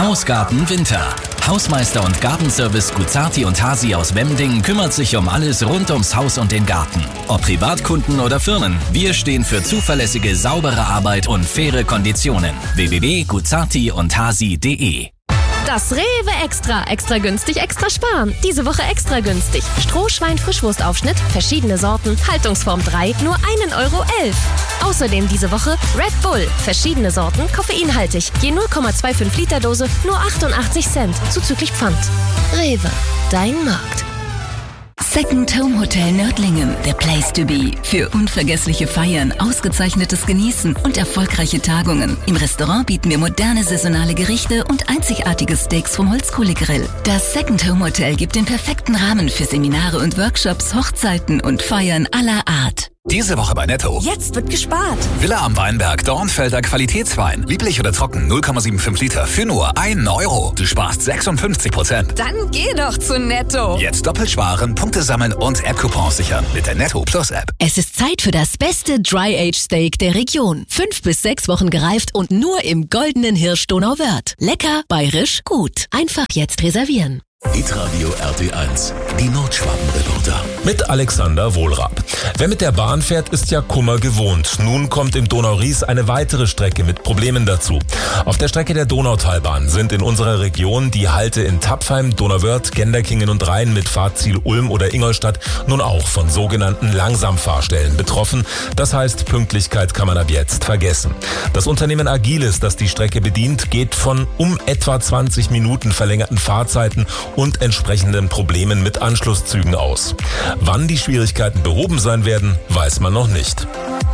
Hausgarten Winter. Hausmeister und Gartenservice Guzzarti und Hasi aus Wemding kümmert sich um alles rund ums Haus und den Garten. Ob Privatkunden oder Firmen, wir stehen für zuverlässige, saubere Arbeit und faire Konditionen. www.guzzarti-und-hasi.de. Das Rewe Extra. Extra günstig, extra sparen. Diese Woche extra günstig. Strohschwein-Frischwurstaufschnitt, verschiedene Sorten, Haltungsform 3, nur 1,11 €. Außerdem diese Woche Red Bull, verschiedene Sorten, koffeinhaltig. Je 0,25 Liter Dose, nur 88 Cent, zuzüglich Pfand. Rewe, dein Markt. Second Home Hotel Nördlingen, the place to be. Für unvergessliche Feiern, ausgezeichnetes Genießen und erfolgreiche Tagungen. Im Restaurant bieten wir moderne saisonale Gerichte und einzigartige Steaks vom Holzkohlegrill. Das Second Home Hotel gibt den perfekten Rahmen für Seminare und Workshops, Hochzeiten und Feiern aller Art. Diese Woche bei Netto. Jetzt wird gespart. Villa am Weinberg, Dornfelder Qualitätswein. Lieblich oder trocken, 0,75 Liter für nur 1 €. Du sparst 56%. Dann geh doch zu Netto. Jetzt doppelt sparen, Punkte sammeln und App-Coupons sichern mit der Netto Plus App. Es ist Zeit für das beste Dry-Age-Steak der Region. 5 bis 6 Wochen gereift und nur im Goldenen Hirsch Donauwörth. Lecker, bayerisch, gut. Einfach jetzt reservieren. Hitradio RT1, die Nordschwaben-Reporter. Mit Alexander Wohlrab. Wer mit der Bahn fährt, ist ja Kummer gewohnt. Nun kommt im Donau-Ries eine weitere Strecke mit Problemen dazu. Auf der Strecke der Donautalbahn sind in unserer Region die Halte in Tapfheim, Donauwörth, Genderkingen und Rhein mit Fahrziel Ulm oder Ingolstadt nun auch von sogenannten Langsamfahrstellen betroffen. Das heißt, Pünktlichkeit kann man ab jetzt vergessen. Das Unternehmen Agilis, das die Strecke bedient, geht von etwa 20 Minuten verlängerten Fahrzeiten und entsprechenden Problemen mit Anschlusszügen aus. Wann die Schwierigkeiten behoben sein werden, weiß man noch nicht.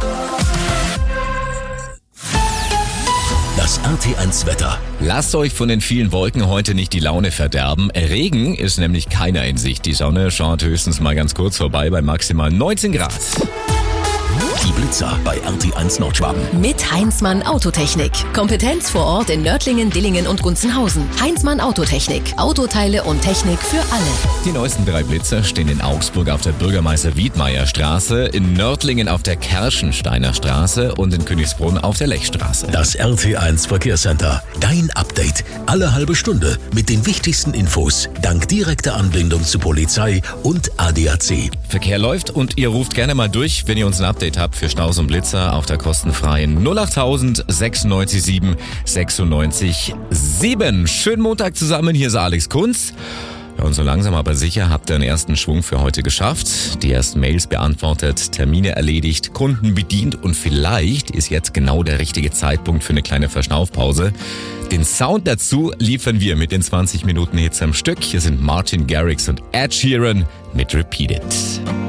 Das RT1 Wetter. Lasst euch von den vielen Wolken heute nicht die Laune verderben. Regen ist nämlich keiner in Sicht. Die Sonne schaut höchstens mal ganz kurz vorbei bei maximal 19 Grad. Die Blitzer bei RT1 Nordschwaben. Mit Heinzmann Autotechnik. Kompetenz vor Ort in Nördlingen, Dillingen und Gunzenhausen. Heinzmann Autotechnik. Autoteile und Technik für alle. Die neuesten 3 Blitzer stehen in Augsburg auf der Bürgermeister-Wiedmeier-Straße, in Nördlingen auf der Kerschensteiner Straße und in Königsbrunn auf der Lechstraße. Das RT1 Verkehrscenter. Dein Update. Alle halbe Stunde mit den wichtigsten Infos. Dank direkter Anbindung zu Polizei und ADAC. Verkehr läuft und ihr ruft gerne mal durch, wenn ihr uns ein Update habt für Staus und Blitzer auf der kostenfreien 08000 96 7 96 7. Schönen Montag zusammen, hier ist Alex Kunz. Ja, und so langsam aber sicher habt ihr den ersten Schwung für heute geschafft. Die ersten Mails beantwortet, Termine erledigt, Kunden bedient und vielleicht ist jetzt genau der richtige Zeitpunkt für eine kleine Verschnaufpause. Den Sound dazu liefern wir mit den 20 Minuten Hits am Stück. Hier sind Martin Garrix und Ed Sheeran mit Repeat It.